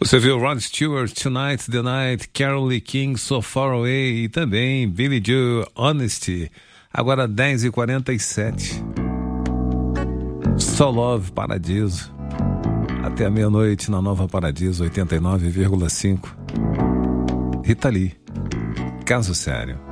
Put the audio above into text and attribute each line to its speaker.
Speaker 1: Você viu Rod Stewart, Tonight's the Night, Carole Lee King, So Far Away e também Billie Joe, Honesty. Agora 10h47. Soul Love, Paradiso. Até a meia-noite na Nova Paradiso, 89,5. Rita Lee, Caso Sério.